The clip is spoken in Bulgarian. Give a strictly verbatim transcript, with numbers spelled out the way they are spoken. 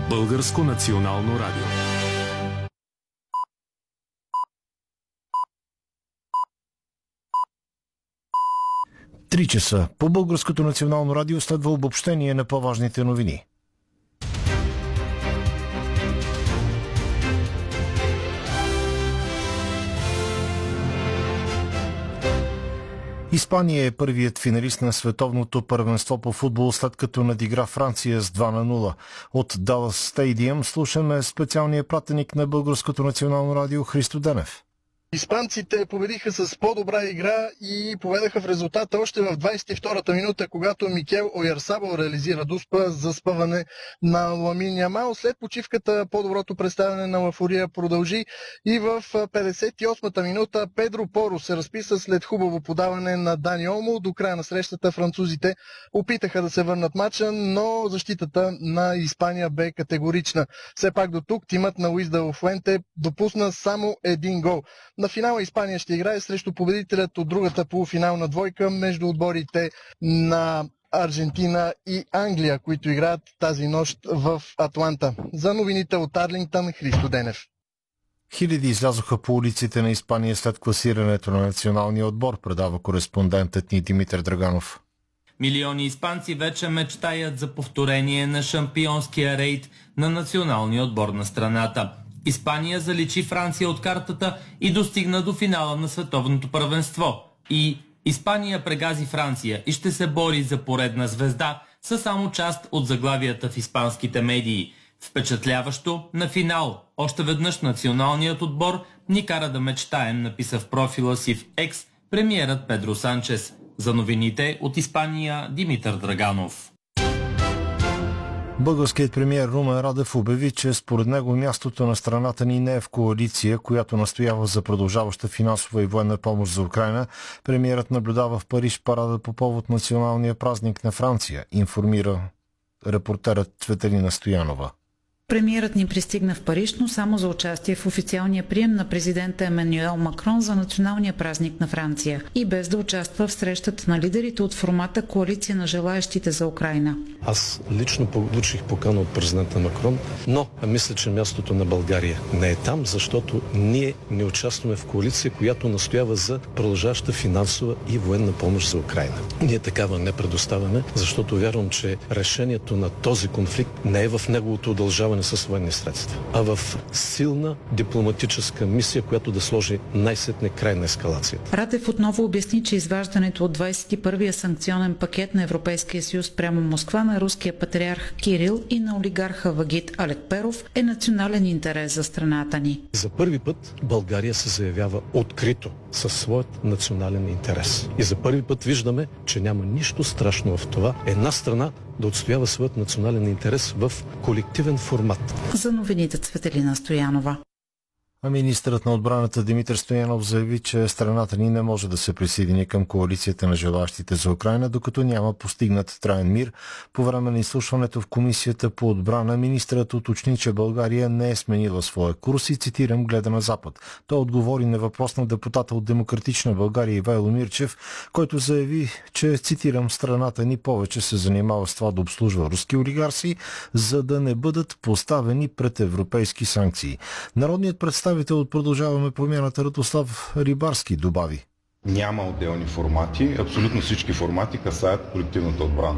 Българско национално радио. Три часа. По Българското национално радио следва обобщение на по-важните новини. Испания е първият финалист на световното първенство по футбол, след като надигра Франция с два на нула. От Далас Стадиум слушаме специалния пратеник на Българското национално радио Христо Денев. Испанците победиха с по-добра игра и поведаха в резултата още в двадесет и втората минута, когато Микел Ойарсабал реализира дуспа за спъване на Ламин Ямал. След почивката по-доброто представяне на Лафория продължи и в петдесет и осмата минута Педро Поро се разписа след хубаво подаване на Дани Олмо. До края на срещата французите опитаха да се върнат матча, но защитата на Испания бе категорична. Все пак до тук тимът на Луис де ла Фуенте допусна само един гол. На финала Испания ще играе срещу победителят от другата полуфинална двойка между отборите на Аржентина и Англия, които играят тази нощ в Атланта. За новините от Арлингтън, Христо Денев. Хиляди излязоха по улиците на Испания след класирането на националния отбор, предава кореспондентът ни Димитър Драганов. Милиони испанци вече мечтаят за повторение на шампионския рейд на националния отбор на страната. Испания заличи Франция от картата и достигна до финала на световното първенство. И Испания прегази Франция и ще се бори за поредна звезда, са само част от заглавията в испанските медии. Впечатляващо на финал. Още веднъж националният отбор ни кара да мечтаем, написа в профила си в X премиерът Педро Санчес. За новините от Испания Димитър Драганов. Българският премиер Румен Радев обяви, че според него мястото на страната ни не е в коалиция, която настоява за продължаваща финансова и военна помощ за Украйна. Премиерът наблюдава в Париж парада по повод националния празник на Франция, информира репортерът Цветелина Стоянова. Премиерът ни пристигна в Париж, но само за участие в официалния прием на президента Емануел Макрон за националния празник на Франция и без да участва в срещата на лидерите от формата Коалиция на желаещите за Украйна. Аз лично получих покана от президента Макрон, но мисля, че мястото на България не е там, защото ние не участваме в коалиция, която настоява за продължаваща финансова и военна помощ за Украйна. Ние такава не предоставяме, защото вярвам, че решението на този конфликт не е в неговото удължаване с военни средства, а в силна дипломатическа мисия, която да сложи най-сетне край на ескалацията. Радев отново обясни, че изваждането от двадесет и първия санкционен пакет на Европейския съюз прямо Москва на руския патриарх Кирил и на олигарха Вагит Алекперов е национален интерес за страната ни. За първи път България се заявява открито със своят национален интерес. И за първи път виждаме, че няма нищо страшно в това една страна да отстоява своят национален интерес в колективен формат. За новините Цветелина Стоянова. А министърът на отбраната Димитър Стоянов заяви, че страната ни не може да се присъедини към коалицията на желащите за Украйна, докато няма постигнат траен мир. По време на изслушването в Комисията по отбрана министърът уточни, че България не е сменила своя курс и, цитирам, гледа на Запад. Той отговори на въпрос на депутата от Демократична България Ивайло Мирчев, който заяви, че, цитирам, страната ни повече се занимава с това да обслужва руски олигарси, за да не бъдат поставени пред европейски санкции. Народният представител Представител от Продължаваме промяната Радослав Рибарски добави. Няма отделни формати, абсолютно всички формати касаят колективната отбрана.